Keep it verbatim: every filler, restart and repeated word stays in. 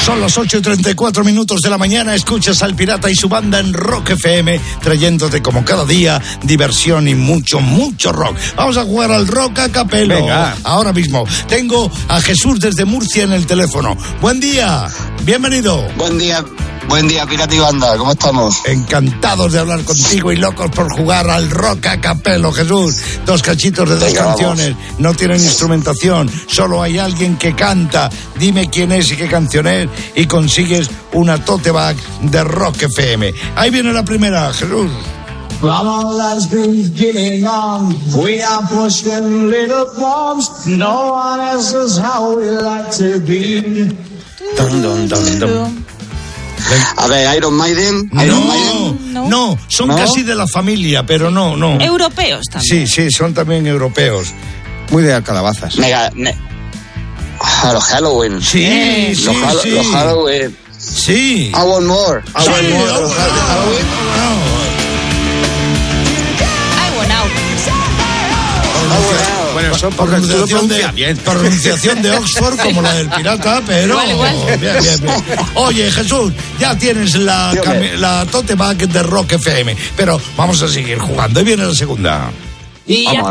Son las ocho y treinta y cuatro minutos de la mañana. Escuchas al Pirata y su banda en Rock F M, trayéndote como cada día diversión y mucho, mucho rock. Vamos a jugar al rock a capelo. Venga. Ahora mismo tengo a Jesús desde Murcia en el teléfono. Buen día, bienvenido. Buen día, buen día, Pirata y banda, ¿cómo estamos? Encantados de hablar contigo y locos por jugar al rock a capelo, Jesús. Dos cachitos de dos Venga, canciones, vamos. No tienen instrumentación, solo hay alguien que canta. Dime quién es y qué canción es y consigues una tote bag de Rock F M. Ahí viene la primera, Jesús. From all that's been getting on, we are pushing little bombs. No one else is how we like to be. Dun, dun, dun, dun. A ver, Iron Maiden. Iron No, Maiden. no, no, son ¿No? casi de la familia, pero no, no. Europeos también. Sí, sí, son también europeos. Muy de calabazas. Mega. Ne- a los Halloween. Sí, Eh, sí, los, Hall- sí. los Halloween. Sí. I want more. I Sí, want more. oh, Los oh, Halloween. oh, Ay, bueno, oh. Bueno, eso porque tú lo Pronunciación de, pronuncias bien. pronunciación de Oxford como la del pirata, pero Igual, igual. Bien, bien, bien. Oye, Jesús, ya tienes la, Dígame. cami- la tote bag de Rock F M, pero vamos a seguir jugando. Ahí viene la segunda. y ya Vamos.